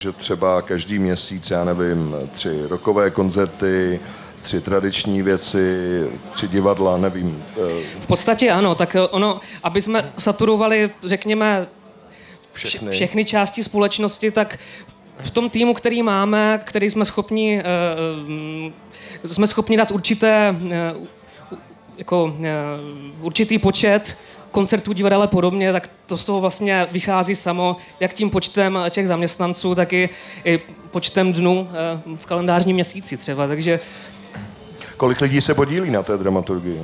že třeba každý měsíc, já nevím, 3 rockové koncerty, 3 tradiční věci, 3 divadla, nevím. V podstatě ano, tak ono, aby jsme saturovali, řekněme, všechny části společnosti, tak v tom týmu, který máme, který jsme schopni dát určitý počet koncertů, divadel a podobně, tak to z toho vlastně vychází samo, jak tím počtem těch zaměstnanců, tak i počtem dnů v kalendářním měsíci třeba, takže... Kolik lidí se podílí na té dramaturgii?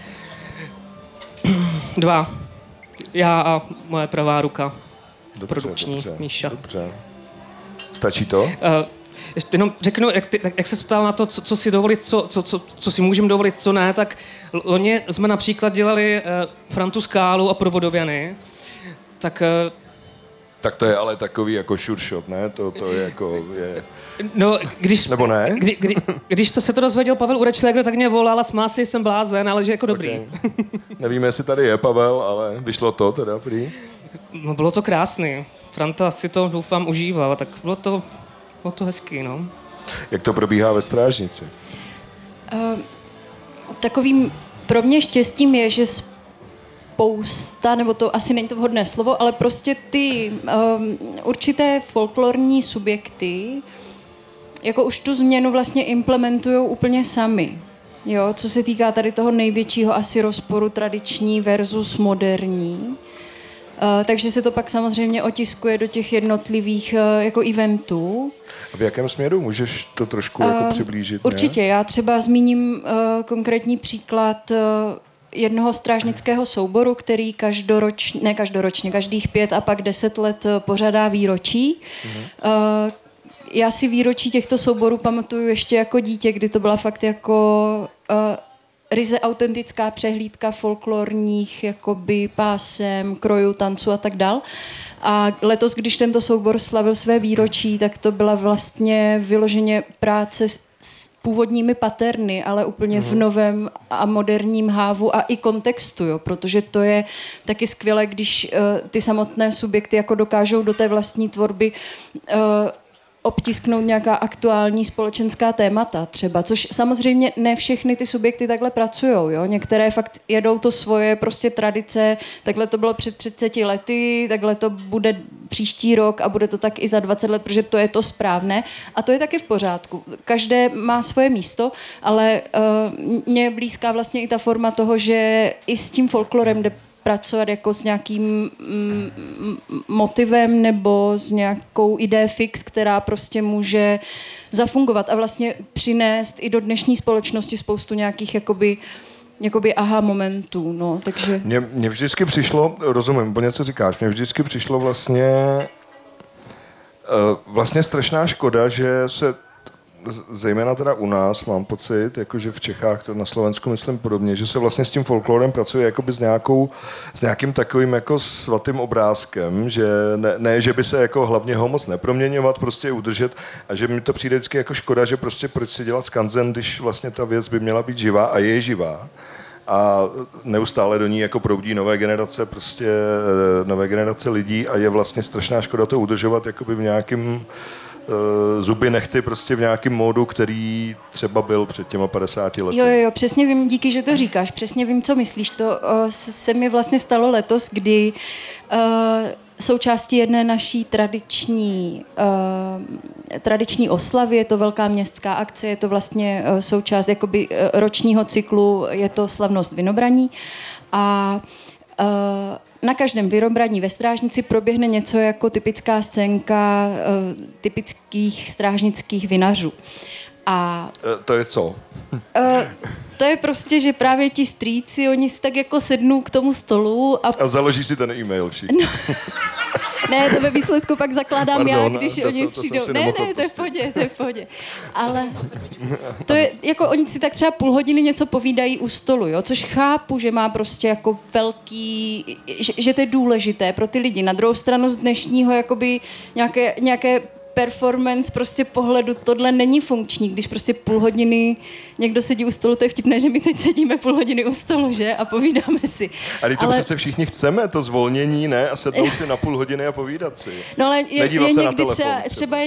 2. Já a moje pravá ruka. Dobře, produkční Míša. Dobře. Stačí to? Jenom řeknu, jak se ptal na to, co si dovolit, co si můžeme dovolit, co ne, tak loni jsme například dělali Frantu Skálu a Provodověny, tak to je ale takový jako sure shot, ne? To je jako... Je... No, Nebo ne? Když se to dozvěděl Pavel Urečlegr, tak mě volal a smál si, jsem blázen, ale že jako dobrý. Okay. Nevíme, jestli tady je Pavel, ale vyšlo to teda prý. No, bylo to krásný. Franta si to, doufám, užíval, tak bylo to hezký, no. Jak to probíhá ve Strážnici? Takovým pro mě štěstím je, že spousta, nebo to asi není to vhodné slovo, ale prostě ty určité folklorní subjekty jako už tu změnu vlastně implementujou úplně sami. Jo, co se týká tady toho největšího asi rozporu tradiční versus moderní. Takže se to pak samozřejmě otiskuje do těch jednotlivých jako eventů. A v jakém směru? Můžeš to trošku jako přiblížit? Určitě. Já třeba zmíním konkrétní příklad jednoho strážnického souboru, který každoročně, každých 5 a pak 10 let pořádá výročí. Já si výročí těchto souborů pamatuju ještě jako dítě, kdy to byla fakt jako ryze autentická přehlídka folklorních jakoby pásem, krojů, tanců a tak dál. A letos, když tento soubor slavil své výročí, tak to byla vlastně vyloženě práce s původními paterny, ale úplně v novém a moderním hávu a i kontextu, jo, protože to je taky skvělé, když ty samotné subjekty jako dokážou do té vlastní tvorby obtisknout nějaká aktuální společenská témata třeba, což samozřejmě ne všechny ty subjekty takhle pracujou, jo? Některé fakt jedou to svoje prostě tradice, takhle to bylo před 30 lety, takhle to bude příští rok a bude to tak i za 20 let, protože to je to správné a to je taky v pořádku. Každé má svoje místo, ale mně je blízká vlastně i ta forma toho, že i s tím folklorem jde pracovat jako s nějakým motivem nebo s nějakou idée fix, která prostě může zafungovat a vlastně přinést i do dnešní společnosti spoustu nějakých jakoby aha momentů, no, takže... Mně vždycky přišlo, rozumím, úplně co říkáš, mně vždycky přišlo vlastně strašná škoda, že se zejména teda u nás, mám pocit, jakože v Čechách, to na Slovensku myslím podobně, že se vlastně s tím folklorem pracuje jakoby s nějakým takovým jako svatým obrázkem, že ne, že by se jako hlavně ho moc neproměňovat, prostě udržet a že mi to přijde vždycky jako škoda, že prostě proč si dělat skanzen, když vlastně ta věc by měla být živá a je živá. A neustále do ní jako proudí nové generace lidí a je vlastně strašná škoda to udržovat jakoby v nějakým zuby nechty prostě v nějakém módu, který třeba byl před těma 50 lety. Jo, přesně vím, díky, že to říkáš, přesně vím, co myslíš. To se mi vlastně stalo letos, kdy součástí jedné naší tradiční oslavy, je to velká městská akce, je to vlastně součást jakoby ročního cyklu, je to slavnost Vinobraní a na každém vyrobraní ve Strážnici proběhne něco jako typická scénka typických strážnických vinařů. A to je co? To je prostě, že právě ti strýci, oni si tak jako sednou k tomu stolu a založí si ten e-mail všichni. No. Ne, to ve výsledku pak zakládám já, když oni přijdou. Ne, to je v pohodě. Ale to je, jako oni si tak třeba půl hodiny něco povídají u stolu, jo, což chápu, že má prostě jako velký, že to je důležité pro ty lidi. Na druhou stranu z dnešního jakoby nějaké performance prostě pohledu, tohle není funkční, když prostě půl hodiny někdo sedí u stolu, to je vtipné, že my teď sedíme půl hodiny u stolu, že? A povídáme si. A to přece všichni chceme, to zvolnění, ne? A sednout si na půl hodiny a povídat si. No ale je Nedívat se na někdy telefon. třeba